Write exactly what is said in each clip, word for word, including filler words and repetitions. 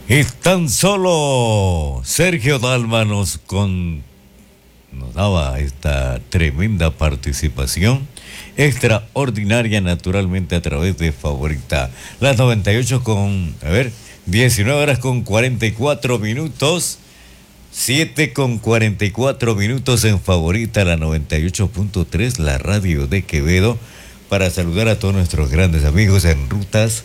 Y tan solo Sergio Dalma nos, con, nos daba esta tremenda participación extraordinaria, naturalmente, a través de Favorita. Las noventa y ocho con, a ver, diecinueve horas con cuarenta y cuatro minutos. siete con cuarenta y cuatro minutos en Favorita, la noventa y ocho punto tres, la radio de Quevedo, para saludar a todos nuestros grandes amigos en rutas.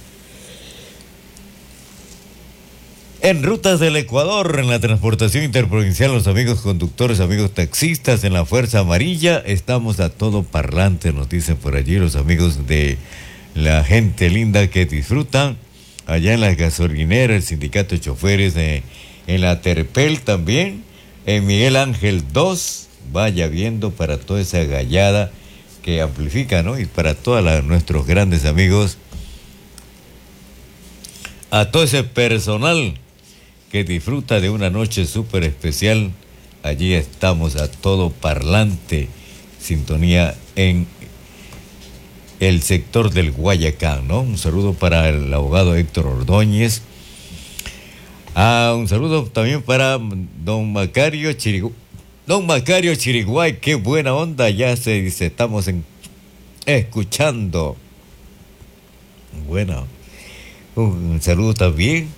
En rutas del Ecuador, en la transportación interprovincial, los amigos conductores, amigos taxistas, en la Fuerza Amarilla, estamos a todo parlante, nos dicen por allí los amigos de la gente linda que disfrutan. Allá en las gasolineras, el sindicato de choferes, de, en la Terpel también, en Miguel Ángel dos, vaya viendo para toda esa gallada que amplifica, ¿no? Y para todos nuestros grandes amigos, a todo ese personal que disfruta de una noche súper especial, allí estamos a todo parlante, sintonía en el sector del Guayacán, ¿no? Un saludo para el abogado Héctor Ordóñez. Ah, un saludo también para don Macario Chiriguay. Don Macario Chiriguay, qué buena onda, ya se dice, estamos en, escuchando. Bueno, un saludo también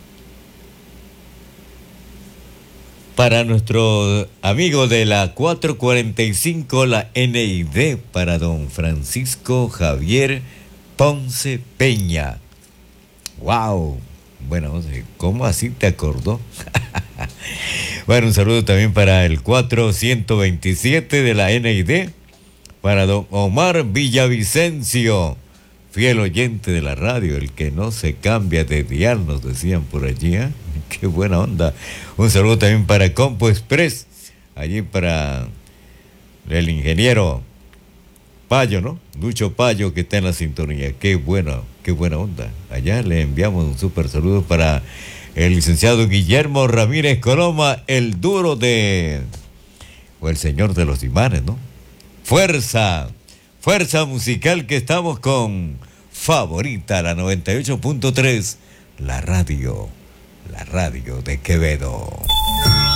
para nuestro amigo de la cuatrocientos cuarenta y cinco, la N I D, para don Francisco Javier Ponce Peña. ¡Wow! Bueno, ¿cómo así te acordó? Bueno, un saludo también para el cuatrocientos veintisiete de la N I D, para don Omar Villavicencio, fiel oyente de la radio, el que no se cambia de dial, nos decían por allí, ¿eh? Qué buena onda. Un saludo también para Compo Express, allí para el ingeniero Payo, ¿no? Lucho Payo, que está en la sintonía. Qué buena, qué buena onda. Allá le enviamos un súper saludo para el licenciado Guillermo Ramírez Coloma, el duro de, o el señor de los imanes, ¿no? Fuerza, fuerza musical, que estamos con Favorita, la noventa y ocho punto tres, la radio, la radio de Quevedo.